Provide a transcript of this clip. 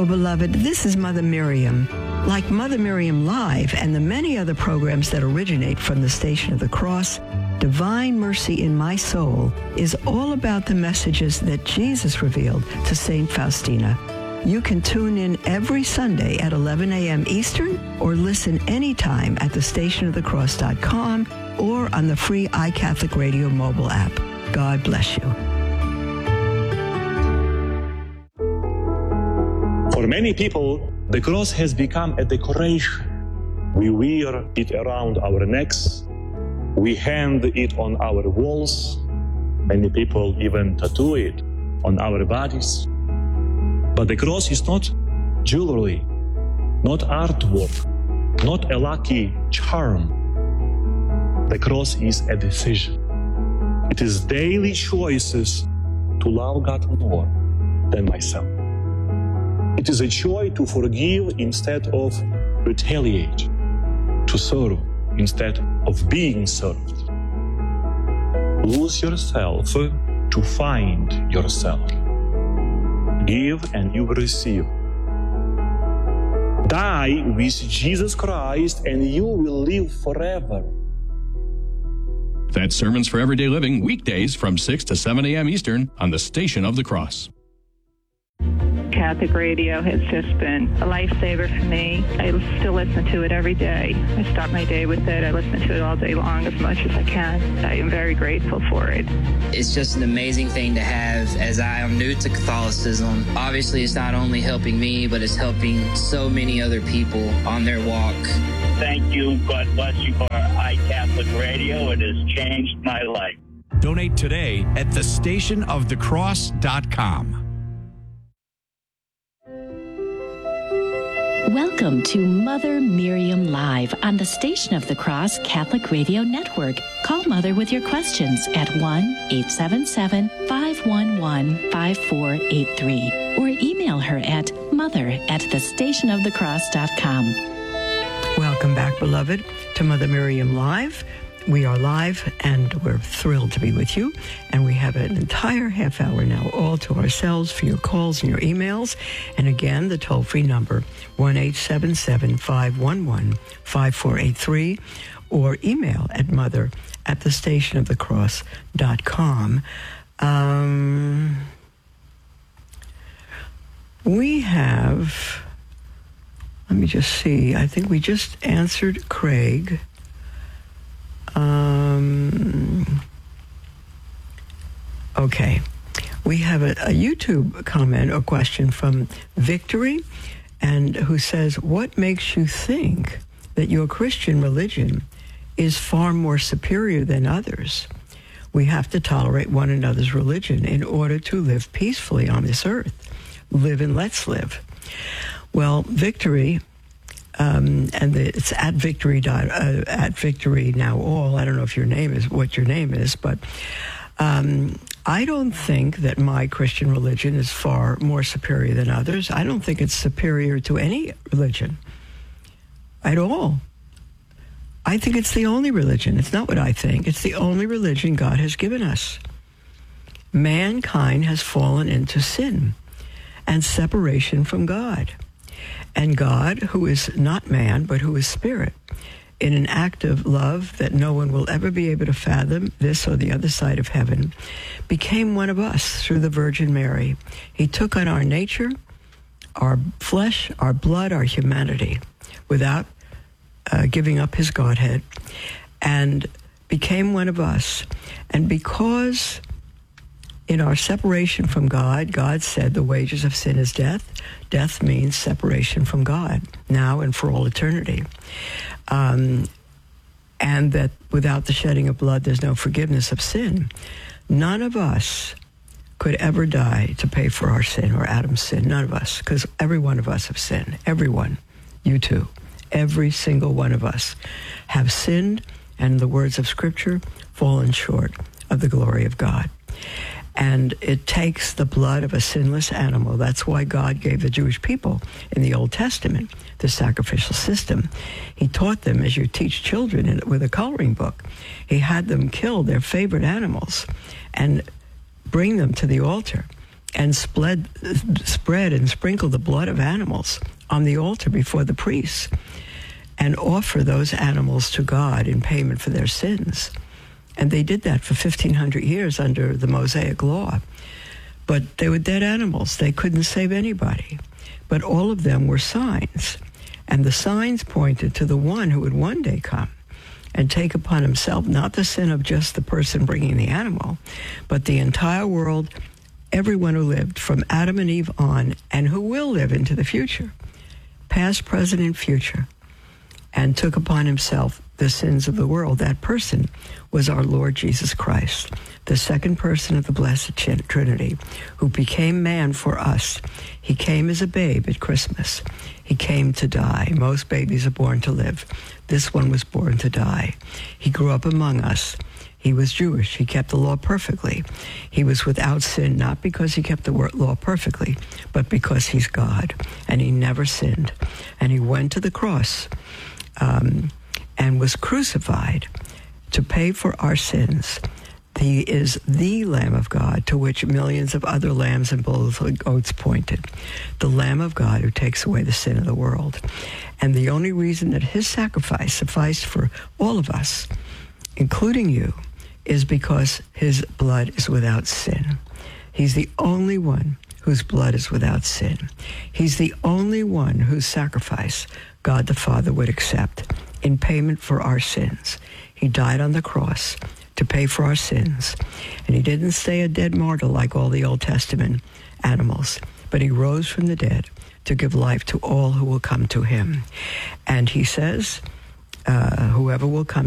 Hello, beloved. This is Mother Miriam. Like Mother Miriam Live and the many other programs that originate from the Station of the Cross, Divine Mercy in My Soul is all about the messages that Jesus revealed to St. Faustina. You can tune in every Sunday at 11 a.m. Eastern or listen anytime at thestationofthecross.com or on the free iCatholic Radio mobile app. God bless you. For many people, the cross has become a decoration. We wear it around our necks. We hang it on our walls. Many people even tattoo it on our bodies. But the cross is not jewelry, not artwork, not a lucky charm. The cross is a decision. It is daily choices to love God more than myself. It is a choice to forgive instead of retaliate, to serve instead of being served. Lose yourself to find yourself. Give and you will receive. Die with Jesus Christ and you will live forever. That's Sermons for Everyday Living, weekdays from 6 to 7 a.m. Eastern on the Station of the Cross. Catholic radio has just been a lifesaver for me. I still listen to it every day. I start my day with it. I listen to it all day long as much as I can. I am very grateful for it. It's just an amazing thing to have as I am new to Catholicism. Obviously, it's not only helping me, but it's helping so many other people on their walk. Thank you. God bless you for iCatholic Radio. It has changed my life. Donate today at thestationofthecross.com. Welcome to Mother Miriam Live on the Station of the Cross Catholic Radio Network. Call Mother with your questions at 1-877-511-5483 or email her at mother@thestationofthecross.com. Welcome back, beloved, to Mother Miriam Live. We are live, and we're thrilled to be with you. And we have an entire half hour now all to ourselves for your calls and your emails. And again, the toll-free number, 1-877-511-5483, or email at mother@thestationofthecross.com. We have, let me just see, I think we just answered Craig. Okay. We have a YouTube comment or question from Victory, and who says, what makes you think that your Christian religion is far more superior than others? We have to tolerate one another's religion in order to live peacefully on this earth. Live and let's live. Well, Victory, it's at Victory Now All. I don't know if what your name is, but I don't think that my Christian religion is far more superior than others. I don't think it's superior to any religion at all. I think it's the only religion. It's not what I think. It's the only religion God has given us. Mankind has fallen into sin and separation from God. And God, who is not man, but who is spirit, in an act of love that no one will ever be able to fathom, this or the other side of heaven, became one of us through the Virgin Mary. He took on our nature, our flesh, our blood, our humanity, without giving up his Godhead, and became one of us. And because in our separation from God, God said the wages of sin is death. Death means separation from God, now and for all eternity. And that without the shedding of blood, there's no forgiveness of sin. None of us could ever die to pay for our sin or Adam's sin. None of us, because every one of us have sinned. Everyone, you too. Every single one of us have sinned, and in the words of Scripture, fallen short of the glory of God. And it takes the blood of a sinless animal. That's why God gave the Jewish people in the Old Testament the sacrificial system. He taught them, as you teach children with a coloring book, he had them kill their favorite animals and bring them to the altar and spread and sprinkle the blood of animals on the altar before the priests and offer those animals to God in payment for their sins. And they did that for 1,500 years under the Mosaic law. But they were dead animals. They couldn't save anybody. But all of them were signs. And the signs pointed to the one who would one day come and take upon himself not the sin of just the person bringing the animal, but the entire world, everyone who lived from Adam and Eve on, and who will live into the future, past, present, and future, and took upon himself the sins of the world. That person was our Lord Jesus Christ, the second person of the Blessed Trinity, who became man for us. He came as a babe at Christmas. He came to die. Most babies are born to live. This one was born to die. He grew up among us. He was Jewish. He kept the law perfectly. He was without sin, not because he kept the law perfectly, but because he's God, and he never sinned. And he went to the cross and was crucified to pay for our sins. He is the Lamb of God, to which millions of other lambs and bulls and goats pointed. The Lamb of God who takes away the sin of the world. And the only reason that his sacrifice sufficed for all of us, including you, is because his blood is without sin. He's the only one whose blood is without sin. He's the only one whose sacrifice God the Father would accept in payment for our sins. He died on the cross to pay for our sins. And he didn't stay a dead martyr like all the Old Testament animals, but he rose from the dead to give life to all who will come to him. And he says, whoever will come